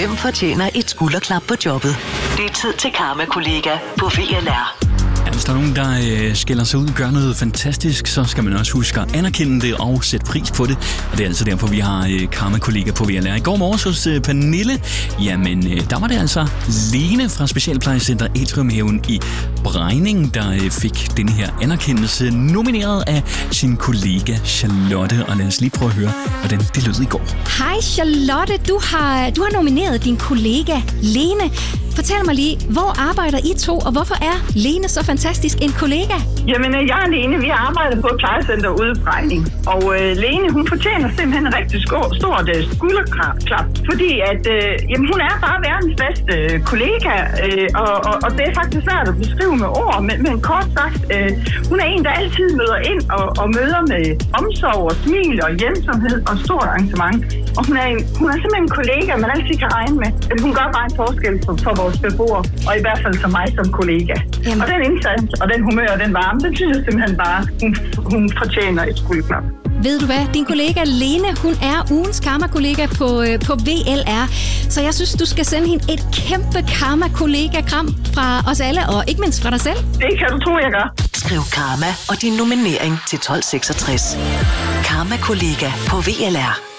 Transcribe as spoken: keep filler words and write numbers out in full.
Hvem fortjener et skulderklap på jobbet? Det er tid til Karma-kollega på V L R. Ja, hvis der er nogen, der øh, skiller sig ud og gør noget fantastisk, så skal man også huske at anerkende det og sætte pris på det. Og det er altså derfor, vi har øh, Karma-kollega på V L R. I går morges hos øh, Pernille, jamen øh, der var det altså Lene fra Specialplejecenter Atriumhaven i Brejning, der øh, fik denne her anerkendelse nomineret af sin kollega Charlotte. Og lad os lige prøve at høre, hvordan det lød i går. Hej Charlotte, du har, du har nomineret din kollega Lene. Fortæl mig lige, hvor arbejder I to, og hvorfor er Lene så fantastisk en kollega? Jamen, jeg og Lene, vi arbejder på et plejecenter ude i Brejning. Og øh, Lene, hun fortjener simpelthen en rigtig skår, stort øh, skulderklap, fordi at, øh, jamen, hun er bare verdens bedste øh, kollega, øh, og, og, og det er faktisk svært at beskrive med ord, men, men kort sagt, øh, hun er en, der altid møder ind og, og møder med omsorg og smil og hjemsomhed og stort engagement. Og hun er, en, hun er simpelthen en kollega, man altid kan regne med. Hun gør bare en forskel for, for vores beboere, og i hvert fald for mig som kollega. Jamen. Og den indsats, og den humør og den varme, den synes jeg simpelthen bare, hun, hun fortjener et skulderklap. Ved du hvad? Din kollega Lene, hun er ugens Karma-kollega på, øh, på V L R. Så jeg synes, du skal sende hende et kæmpe Karma-kollega-kram fra os alle, og ikke mindst fra dig selv. Det kan du tro, jeg gør. Skriv Karma og din nominering til tolv seksogtres. Karma-kollega på V L R.